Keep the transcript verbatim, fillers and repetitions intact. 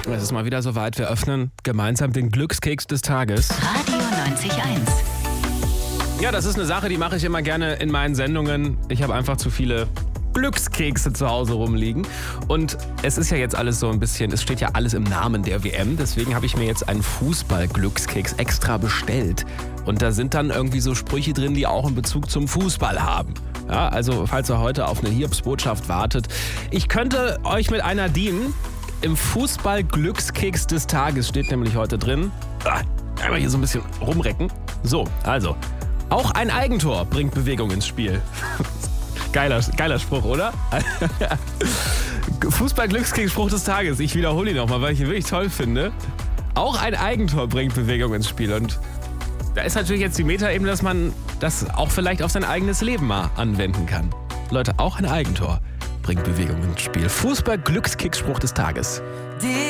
Es ist mal wieder soweit. Wir öffnen gemeinsam den Glückskeks des Tages. Radio neunzig Komma eins. Ja, das ist eine Sache, die mache ich immer gerne in meinen Sendungen. Ich habe einfach zu viele Glückskekse zu Hause rumliegen. Und es ist ja jetzt alles so ein bisschen, es steht ja alles im Namen der W M. Deswegen habe ich mir jetzt einen Fußball-Glückskeks extra bestellt. Und da sind dann irgendwie so Sprüche drin, die auch einen Bezug zum Fußball haben. Ja, also falls ihr heute auf eine Hiobsbotschaft wartet. Ich könnte euch mit einer dienen. Im Fußball-Glückskeks des Tages steht nämlich heute drin. Ah, einmal hier so ein bisschen rumrecken. So, also. Auch ein Eigentor bringt Bewegung ins Spiel. Geiler, geiler Spruch, oder? Fußball-Glückskeks-Spruch des Tages. Ich wiederhole ihn nochmal, weil ich ihn wirklich toll finde. Auch ein Eigentor bringt Bewegung ins Spiel. Und da ist natürlich jetzt die Metaebene, dass man das auch vielleicht auf sein eigenes Leben mal anwenden kann. Leute, auch ein Eigentor bringt Bewegung ins Spiel. Fußball-Glückskeks-Spruch des Tages.